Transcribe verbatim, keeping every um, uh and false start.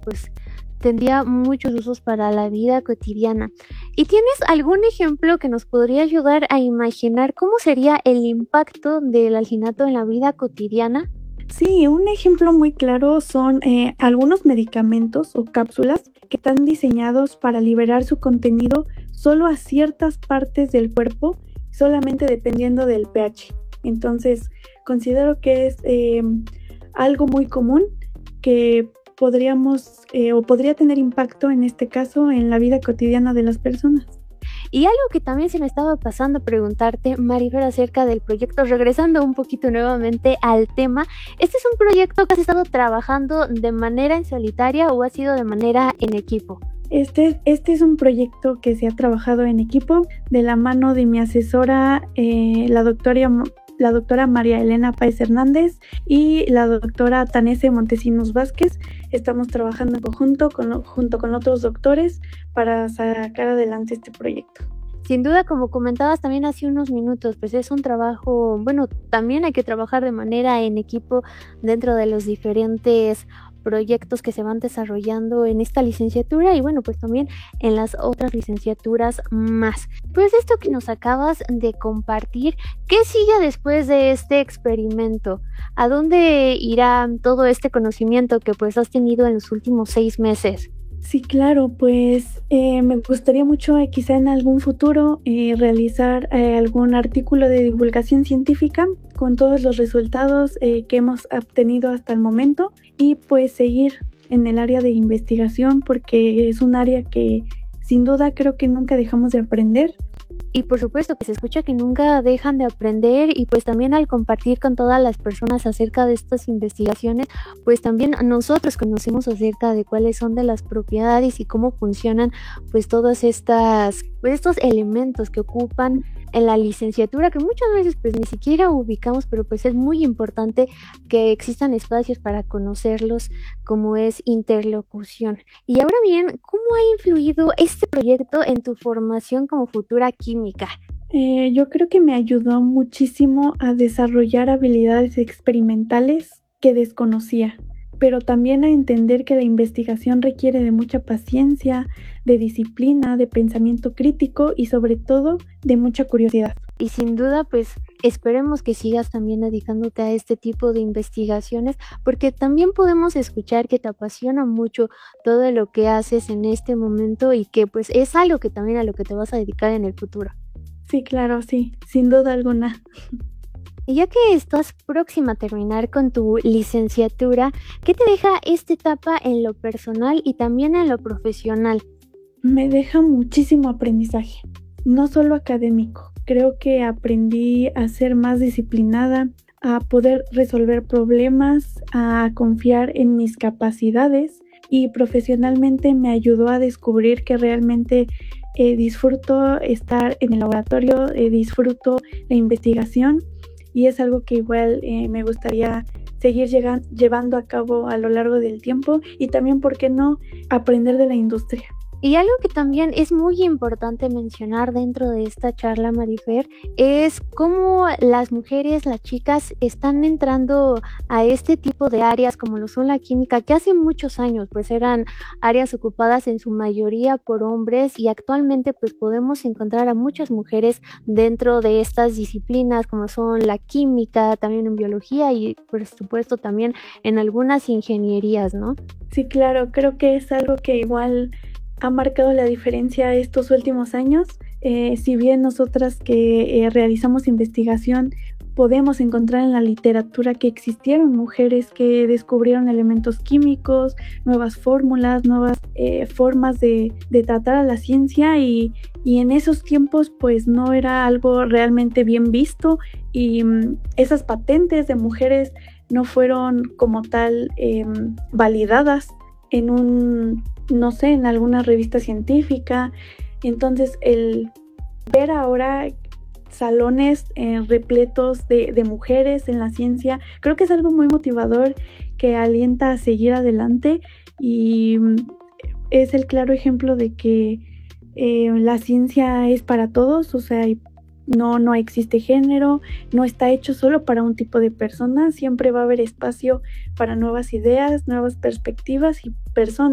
pues tendría muchos usos para la vida cotidiana. ¿Y tienes algún ejemplo que nos podría ayudar a imaginar cómo sería el impacto del alginato en la vida cotidiana? Sí, un ejemplo muy claro son eh, algunos medicamentos o cápsulas que están diseñados para liberar su contenido solo a ciertas partes del cuerpo, solamente dependiendo del pH. Entonces, considero que es eh, algo muy común que podríamos eh, o podría tener impacto en este caso en la vida cotidiana de las personas. Y algo que también se me estaba pasando preguntarte, Marifer, acerca del proyecto, regresando un poquito nuevamente al tema, ¿este es un proyecto que has estado trabajando de manera en solitaria o ha sido de manera en equipo? Este, este es un proyecto que se ha trabajado en equipo de la mano de mi asesora, eh, la doctora, la doctora María Elena Páez Hernández y la doctora Tanese Montesinos Vázquez. Estamos trabajando en conjunto con, junto con otros doctores para sacar adelante este proyecto. Sin duda, como comentabas también hace unos minutos, pues es un trabajo, bueno, también hay que trabajar de manera en equipo dentro de los diferentes proyectos que se van desarrollando en esta licenciatura y bueno, pues también en las otras licenciaturas más. Pues esto que nos acabas de compartir, ¿qué sigue después de este experimento? ¿A dónde irá todo este conocimiento que pues has tenido en los últimos seis meses? Sí, claro, pues eh, me gustaría mucho eh, quizá en algún futuro eh, realizar eh, algún artículo de divulgación científica con todos los resultados eh, que hemos obtenido hasta el momento y pues seguir en el área de investigación porque es un área que sin duda creo que nunca dejamos de aprender. Y por supuesto que se escucha que nunca dejan de aprender y pues también al compartir con todas las personas acerca de estas investigaciones, pues también nosotros conocemos acerca de cuáles son de las propiedades y cómo funcionan pues todas estas, pues estos elementos que ocupan en la licenciatura que muchas veces pues ni siquiera ubicamos, pero pues es muy importante que existan espacios para conocerlos como es interlocución. Y ahora bien, ¿cómo ha influido este proyecto en tu formación como futura química? Eh, yo creo que me ayudó muchísimo a desarrollar habilidades experimentales que desconocía, pero también a entender que la investigación requiere de mucha paciencia, de disciplina, de pensamiento crítico y sobre todo de mucha curiosidad. Y sin duda, pues esperemos que sigas también dedicándote a este tipo de investigaciones, porque también podemos escuchar que te apasiona mucho todo lo que haces en este momento y que pues es algo que también a lo que te vas a dedicar en el futuro. Sí, claro, sí, sin duda alguna. Y ya que estás próxima a terminar con tu licenciatura, ¿qué te deja esta etapa en lo personal y también en lo profesional? Me deja muchísimo aprendizaje, no solo académico. Creo que aprendí a ser más disciplinada, a poder resolver problemas, a confiar en mis capacidades y profesionalmente me ayudó a descubrir que realmente eh, disfruto estar en el laboratorio, eh, disfruto la investigación y es algo que igual eh, me gustaría seguir llegan, llevando a cabo a lo largo del tiempo y también, ¿por qué no?, aprender de la industria. Y algo que también es muy importante mencionar dentro de esta charla, Marifer, es cómo las mujeres, las chicas, están entrando a este tipo de áreas como lo son la química, que hace muchos años pues eran áreas ocupadas en su mayoría por hombres y actualmente pues podemos encontrar a muchas mujeres dentro de estas disciplinas como son la química, también en biología y por supuesto también en algunas ingenierías, ¿no? Sí, claro, creo que es algo que igual ha marcado la diferencia estos últimos años. Eh, si bien nosotras que eh, realizamos investigación podemos encontrar en la literatura que existieron mujeres que descubrieron elementos químicos, nuevas fórmulas, nuevas eh, formas de, de tratar a la ciencia y, y en esos tiempos pues no era algo realmente bien visto y um, esas patentes de mujeres no fueron como tal eh, validadas en un, no sé, en alguna revista científica. Entonces el ver ahora salones eh, repletos de, de mujeres en la ciencia, creo que es algo muy motivador que alienta a seguir adelante y es el claro ejemplo de que eh, la ciencia es para todos, o sea, no, no existe género, no está hecho solo para un tipo de personas, siempre va a haber espacio para nuevas ideas, nuevas perspectivas y personas.